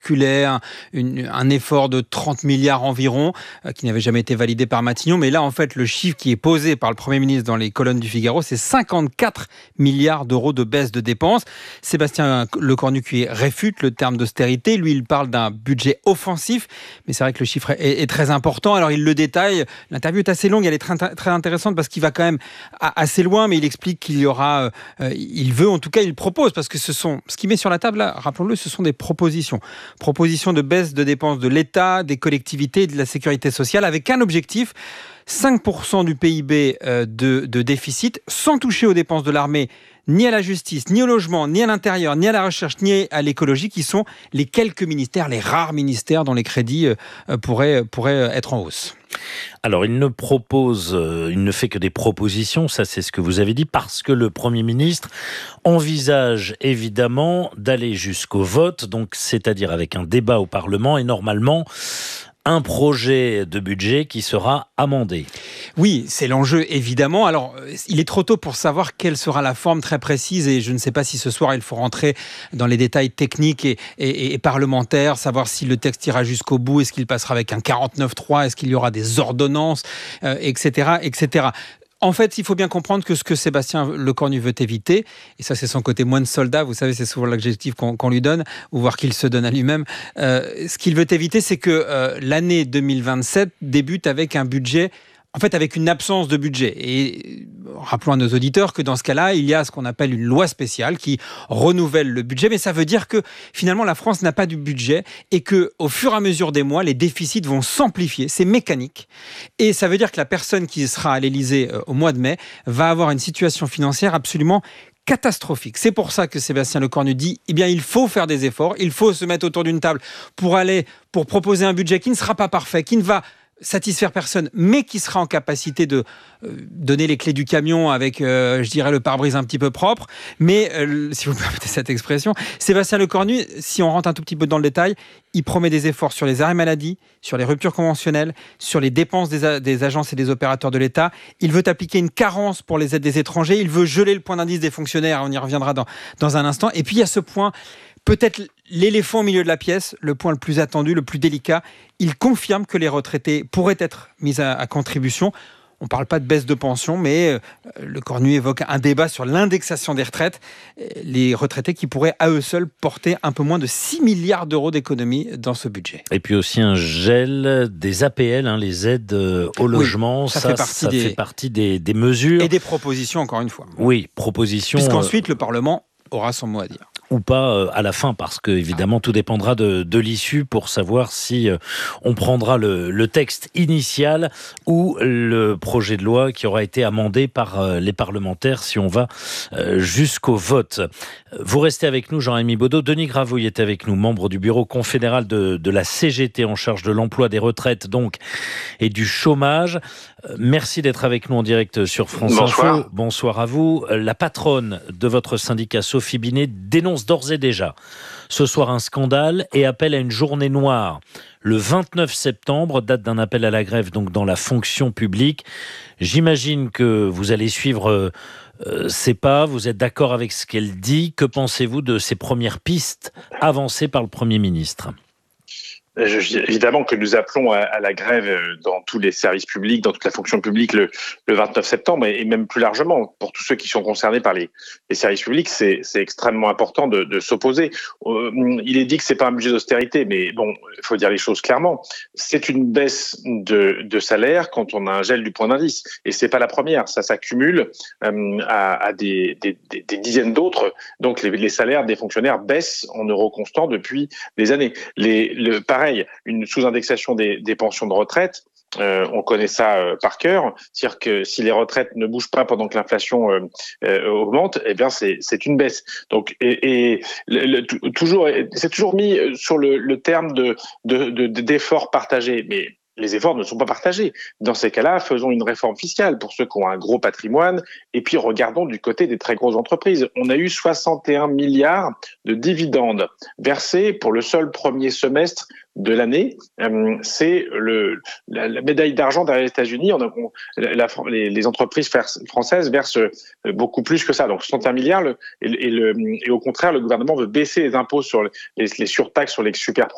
circulait un effort de 30 milliards environ, qui n'avait jamais été validé par Matignon. Mais là, en fait, le chiffre qui est posé par le Premier ministre dans les colonnes du Figaro, c'est 54 milliards d'euros de baisse de dépenses. Sébastien Lecornu qui réfute le terme d'austérité. Lui, il parle d'un budget offensif. Mais c'est vrai que le chiffre est très important. Alors, il le détaille. L'interview est assez longue. Elle est très, très intéressante parce qu'il va quand même assez loin. Mais il explique qu'il y aura... il veut, en tout cas, il propose. Parce que ce qu'il met sur la table, là, rappelons-le, ce sont des propositions. Propositions de baisse de dépenses de l'État, des collectivités et de la sécurité sociale avec un objectif, 5% du PIB de déficit, sans toucher aux dépenses de l'armée, ni à la justice, ni au logement, ni à l'intérieur, ni à la recherche, ni à l'écologie, qui sont les quelques ministères, les rares ministères dont les crédits pourraient être en hausse. Alors, il ne fait que des propositions, ça c'est ce que vous avez dit, parce que le Premier ministre envisage évidemment d'aller jusqu'au vote, donc c'est-à-dire avec un débat au Parlement et normalement un projet de budget qui sera amendé. Oui, c'est l'enjeu, évidemment. Alors, il est trop tôt pour savoir quelle sera la forme très précise et je ne sais pas si ce soir, il faut rentrer dans les détails techniques et parlementaires, savoir si le texte ira jusqu'au bout, est-ce qu'il passera avec un 49.3, est-ce qu'il y aura des ordonnances, etc., etc. En fait, il faut bien comprendre que ce que Sébastien Lecornu veut éviter, et ça c'est son côté moine soldat, vous savez, c'est souvent l'adjectif qu'on lui donne, ou voire qu'il se donne à lui-même, ce qu'il veut éviter, c'est que l'année 2027 débute avec un budget, en fait avec une absence de budget. Et rappelons à nos auditeurs que dans ce cas-là, il y a ce qu'on appelle une loi spéciale qui renouvelle le budget, mais ça veut dire que finalement la France n'a pas du budget et que au fur et à mesure des mois, les déficits vont s'amplifier, c'est mécanique. Et ça veut dire que la personne qui sera à l'Élysée au mois de mai va avoir une situation financière absolument catastrophique. C'est pour ça que Sébastien Lecornu dit, il faut faire des efforts, il faut se mettre autour d'une table pour proposer un budget qui ne sera pas parfait, qui ne va satisfaire personne, mais qui sera en capacité de donner les clés du camion avec, je dirais, le pare-brise un petit peu propre. Mais, si vous permettez cette expression, Sébastien Lecornu, si on rentre un tout petit peu dans le détail, il promet des efforts sur les arrêts maladie, sur les ruptures conventionnelles, sur les dépenses des agences et des opérateurs de l'État. Il veut appliquer une carence pour les aides des étrangers. Il veut geler le point d'indice des fonctionnaires. On y reviendra dans un instant. Et puis, il y a ce point... Peut-être l'éléphant au milieu de la pièce, le point le plus attendu, le plus délicat. Il confirme que les retraités pourraient être mis à contribution. On ne parle pas de baisse de pension, mais Lecornu évoque un débat sur l'indexation des retraites. Les retraités qui pourraient à eux seuls porter un peu moins de 6 milliards d'euros d'économie dans ce budget. Et puis aussi un gel des APL, les aides au logement. Oui, ça fait partie des mesures. Et des propositions, encore une fois. Oui, propositions. Puisqu'ensuite, le Parlement aura son mot à dire. Ou pas à la fin, parce que évidemment tout dépendra de l'issue pour savoir si on prendra le texte initial ou le projet de loi qui aura été amendé par les parlementaires si on va jusqu'au vote. Vous restez avec nous, Jean-Rémy Baudot. Denis Gravouille est avec nous, membre du bureau confédéral de la CGT en charge de l'emploi, des retraites donc et du chômage. Merci d'être avec nous en direct sur France Info. Bonsoir à vous. La patronne de votre syndicat, Sophie Binet, dénonce d'ores et déjà ce soir un scandale et appelle à une journée noire. Le 29 septembre, date d'un appel à la grève donc dans la fonction publique. J'imagine que vous allez suivre ces pas, vous êtes d'accord avec ce qu'elle dit. Que pensez-vous de ces premières pistes avancées par le Premier ministre ? Évidemment que nous appelons à la grève dans tous les services publics, dans toute la fonction publique le 29 septembre et même plus largement pour tous ceux qui sont concernés par les services publics, c'est extrêmement important de s'opposer. Il est dit que c'est pas un budget d'austérité, mais bon, il faut dire les choses clairement. C'est une baisse de salaire quand on a un gel du point d'indice et c'est pas la première, ça s'accumule à des dizaines d'autres. Donc les salaires des fonctionnaires baissent en euros constants depuis des années. Pareil, une sous-indexation des pensions de retraite, on connaît ça par cœur, c'est-à-dire que si les retraites ne bougent pas pendant que l'inflation augmente, eh bien c'est une baisse. Donc c'est toujours mis sur le terme d'efforts partagés, mais les efforts ne sont pas partagés. Dans ces cas-là, faisons une réforme fiscale pour ceux qui ont un gros patrimoine et puis regardons du côté des très grosses entreprises. On a eu 61 milliards de dividendes versés pour le seul premier semestre de l'année. C'est la médaille d'argent derrière les États-Unis. Les entreprises françaises versent beaucoup plus que ça. Donc 61 milliards et au contraire, le gouvernement veut baisser les impôts sur les surtaxes sur les super